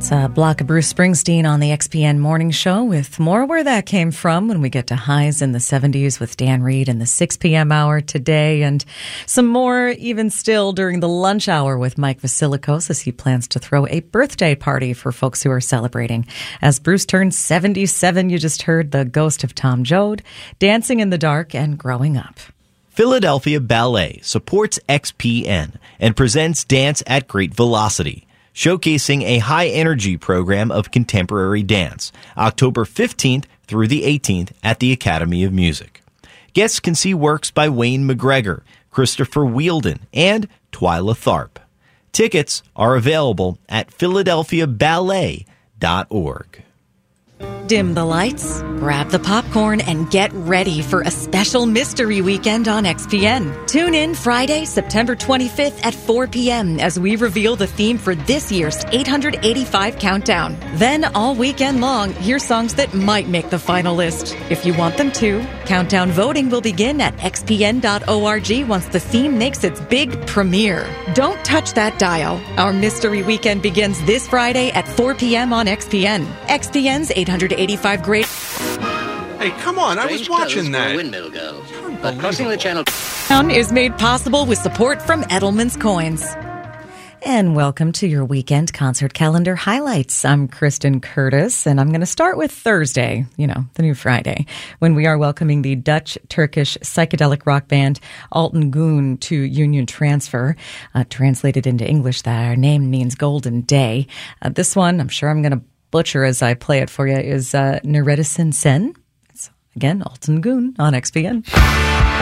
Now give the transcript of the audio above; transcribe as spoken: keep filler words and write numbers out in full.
It's a block of Bruce Springsteen on the X P N Morning Show with more where that came from when we get to highs in the seventies with Dan Reed in the six p.m. hour today, and some more even still during the lunch hour with Mike Vasilikos as he plans to throw a birthday party for folks who are celebrating. As Bruce turns seventy-seven, you just heard the ghost of Tom Joad, Dancing in the Dark and Growing Up. Philadelphia Ballet supports X P N and presents Dance at Great Velocity, showcasing a high-energy program of contemporary dance, October fifteenth through the eighteenth at the Academy of Music. Guests can see works by Wayne McGregor, Christopher Wheeldon, and Twyla Tharp. Tickets are available at philadelphia ballet dot org. Dim the lights, grab the popcorn, and get ready for a special mystery weekend on X P N. Tune in Friday, September twenty-fifth at four p.m. as we reveal the theme for this year's eight hundred eighty-five Countdown. Then, all weekend long, hear songs that might make the final list. If you want them to, Countdown voting will begin at x p n dot org once the theme makes its big premiere. Don't touch that dial. Our mystery weekend begins this Friday at four p.m. on X P N. X P N's eight hundred eighty-five Great... Hey, come on, I was watching that. Windmill girls. But crossing the channel is made possible with support from Edelman's Coins. And welcome to your weekend concert calendar highlights. I'm Kristen Curtis, and I'm going to start with Thursday, you know, the new Friday, when we are welcoming the Dutch-Turkish psychedelic rock band Altan Gün to Union Transfer. Uh, translated into English, their name means Golden Day. Uh, this one, I'm sure I'm going to butcher as I play it for you, is uh, Neredesin Sen. It's, again, Altan Gün on X P N.